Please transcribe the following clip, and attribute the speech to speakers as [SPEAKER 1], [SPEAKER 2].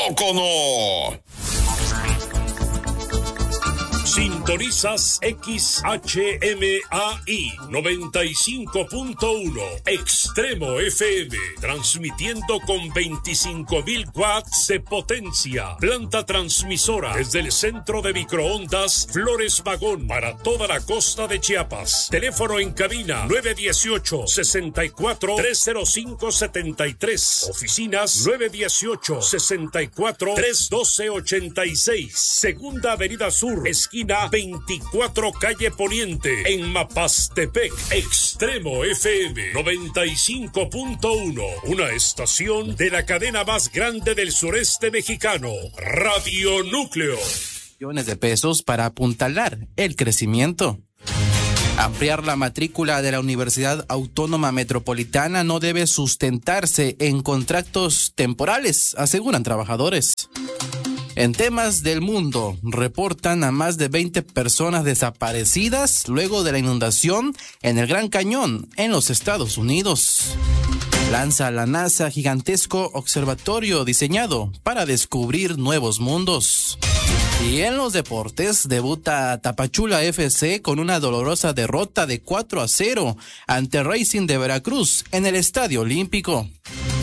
[SPEAKER 1] poco no?
[SPEAKER 2] Sintonizas XHMAI 95.1 Extremo FM, transmitiendo con 25.000 watts de potencia. Planta transmisora desde el centro de microondas Flores Magón para toda la costa de Chiapas. Teléfono en cabina 918-64-305-73. Oficinas 918-64-312-86. Segunda Avenida Sur, esquina 24 calle Poniente, en Mapastepec. Extremo FM 95.1, una estación de la cadena más grande del sureste mexicano, Radio Núcleo.
[SPEAKER 3] Millones de pesos para apuntalar el crecimiento. Ampliar la matrícula de la Universidad Autónoma Metropolitana no debe sustentarse en contratos temporales, aseguran trabajadores. En temas del mundo, reportan a más de 20 personas desaparecidas luego de la inundación en el Gran Cañón, en los Estados Unidos. Lanza la NASA gigantesco observatorio diseñado para descubrir nuevos mundos. Y en los deportes, debuta Tapachula FC con una dolorosa derrota de 4-0 ante Racing de Veracruz en el Estadio Olímpico.